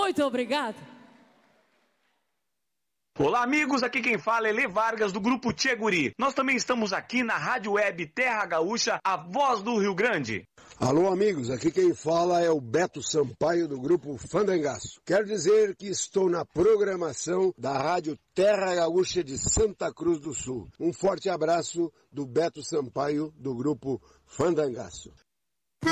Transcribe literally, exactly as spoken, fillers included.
Muito obrigado. Olá, amigos, aqui quem fala é Lê Vargas, do Grupo Tcheguri. Nós também estamos aqui na Rádio Web Terra Gaúcha, a voz do Rio Grande. Alô, amigos, aqui quem fala é o Beto Sampaio, do Grupo Fandangaço. Quero dizer que estou na programação da Rádio Terra Gaúcha de Santa Cruz do Sul. Um forte abraço do Beto Sampaio, do Grupo Fandangaço.